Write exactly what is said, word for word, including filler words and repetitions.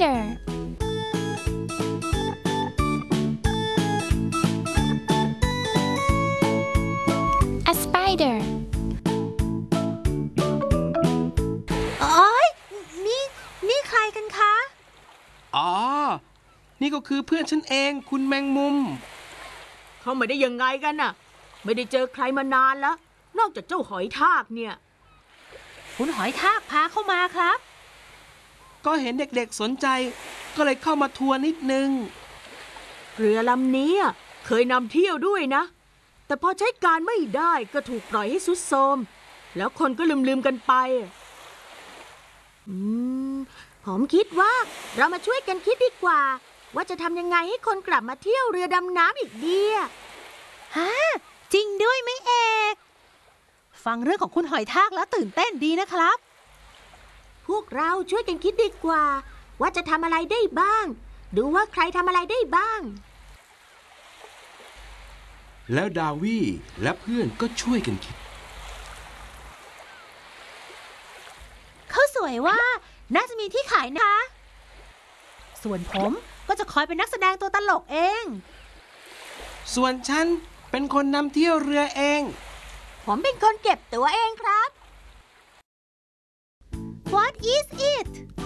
spider a spider โอ๊ยนี่นี่ใครกันคะอ๋อนี่ก็คือเพื่อนฉันเองคุณแมงมุมเขาไม่ได้ยังไงกันน่ะไม่ได้เจอใครมานานแล้วนอกจากเจ้าหอยทากเนี่ยคุณหอยทากพาเข้ามาครับก็เห็นเด็กๆสนใจก็เลยเข้ามาทัวร์นิดนึงเรือลำนี้เคยนำเที่ยวด้วยนะแต่พอใช้การไม่ได้ก็ถูกปล่อยให้ทรุดโทรมแล้วคนก็ลืมๆกันไปอืมผมคิดว่าเรามาช่วยกันคิดดีกว่าว่าจะทำยังไงให้คนกลับมาเที่ยวเรือดำน้ำอีกดีฮะจริงด้วยไหมเอกฟังเรื่องของคุณหอยทากแล้วตื่นเต้นดีนะครับพวกเราช่วยกันคิดดีกว่าว่าจะทำอะไรได้บ้างดูว่าใครทำอะไรได้บ้างแล้วดาวี่และเพื่อนก็ช่วยกันคิดเขาสวยว่าน่าจะมีที่ขายนะคะส่วนผมก็จะคอยเป็นนักแสดงตัวตลกเองส่วนฉันเป็นคนนำเที่ยวเรือเองผมเป็นคนเก็บตัวเองครับ What is it